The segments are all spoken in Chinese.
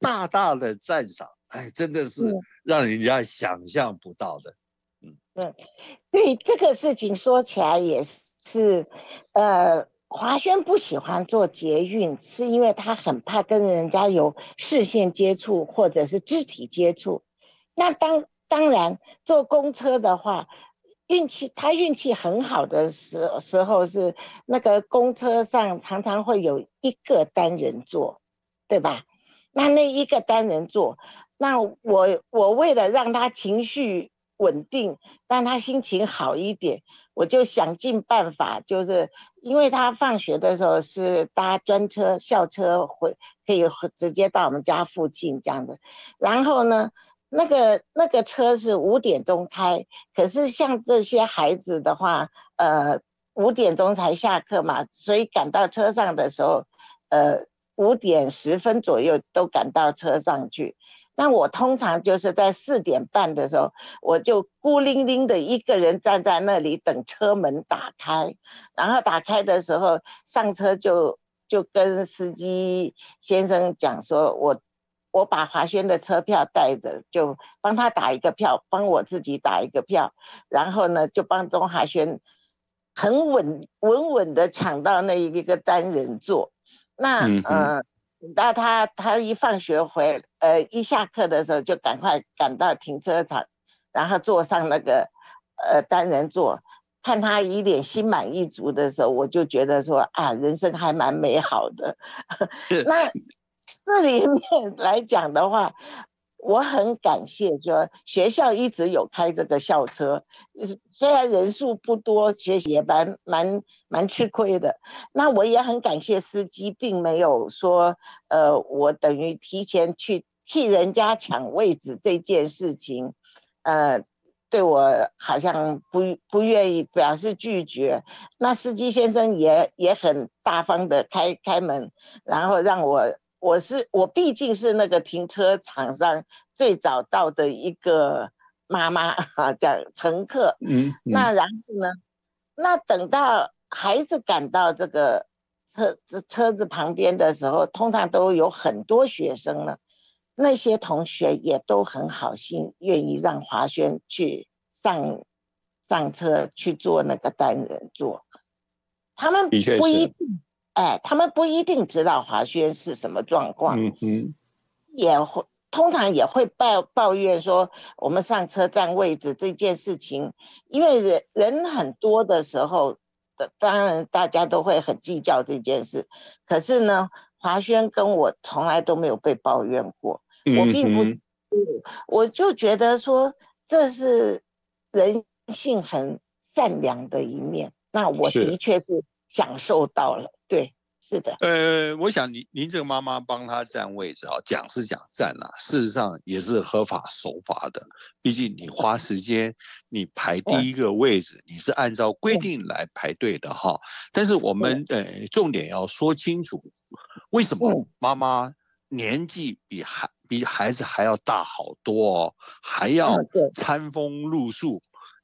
大大的赞赏，哎，真的是让人家想象不到的。 对这个事情说起来也是，华轩不喜欢做捷运，是因为他很怕跟人家有视线接触或者是肢体接触。那当然坐公车的话，他运气很好的时候是那个公车上常常会有一个单人座，对吧？那一个单人座，那我为了让他情绪稳定，让他心情好一点，我就想尽办法，就是因为他放学的时候是搭专车、校车可以直接到我们家附近这样的。然后呢，那个车是5点钟开，可是像这些孩子的话，5点钟才下课嘛，所以赶到车上的时候，5点10分左右都赶到车上去。那我通常就是在4点半的时候，我就孤零零的一个人站在那里等车门打开，然后打开的时候上车就跟司机先生讲说，我把华轩的车票带着，就帮他打一个票，帮我自己打一个票，然后呢就帮钟华轩很稳的抢到那一个单人座。那到他一放学一下课的时候，就赶快赶到停车场，然后坐上那个单人座，看他一脸心满意足的时候，我就觉得说啊，人生还蛮美好的。那这里面来讲的话，我很感谢，说学校一直有开这个校车，虽然人数不多，学习也蛮吃亏的。那我也很感谢司机，并没有说，我等于提前去替人家抢位置这件事情，对我好像不愿意表示拒绝。那司机先生也很大方的开门，然后让我毕竟是那个停车场上最早到的一个妈妈啊，叫乘客。那然后呢，那等到孩子赶到这个车子旁边的时候，通常都有很多学生了，那些同学也都很好心，愿意让华轩去上车去坐那个单人座。他们的确是。 不一定，他们不一定知道华轩是什么状况，通常也会抱怨说，我们上车占位置这件事情，因为人很多的时候，当然大家都会很计较这件事。可是呢，华轩跟我从来都没有被抱怨过，我并不，我就觉得说这是人性很善良的一面。那我的确是享受到了，对，是的。 我想您这个妈妈帮他占位置啊，讲是讲占啊，事实上也是合法守法的。毕竟你花时间，你排第一个位置，你是按照规定来排队的哈。但是我们重点要说清楚，为什么妈妈年纪比孩子还要大好多哦，还要餐风露宿，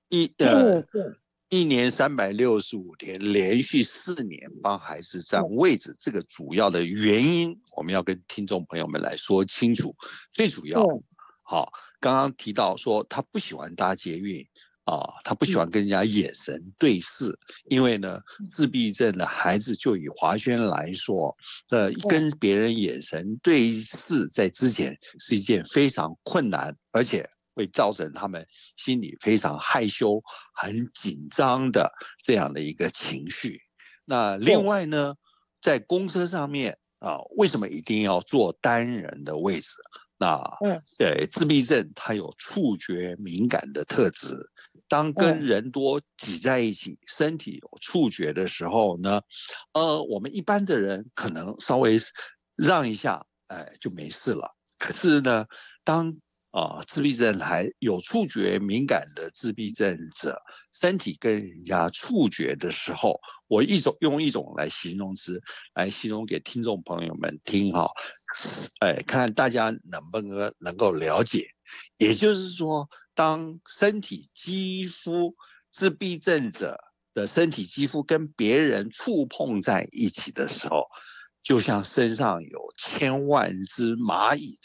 一年365天，连续4年帮孩子占位置，这个主要的原因，我们要跟听众朋友们来说清楚。最主要，好，刚刚提到说他不喜欢搭捷运啊，他不喜欢跟人家眼神对视，因为呢，自闭症的孩子就以华轩来说，跟别人眼神对视在之前是一件非常困难，而且会造成他们心里非常害羞、很紧张的这样的一个情绪。那另外呢，在公车上面啊，为什么一定要坐单人的位置？那自闭症它有触觉敏感的特质，当跟人多挤在一起，身体有触觉的时候呢，我们一般的人可能稍微让一下，就没事了。可是呢，当自闭症还有触觉敏感的自闭症者，身体跟人家触觉的时候，我用一种来形容词来形容给听众朋友们听哈，看大家能够了解。也就是说，当身体肌肤自闭症者的身体肌肤跟别人触碰在一起的时候，就像身上有千万只蚂蚁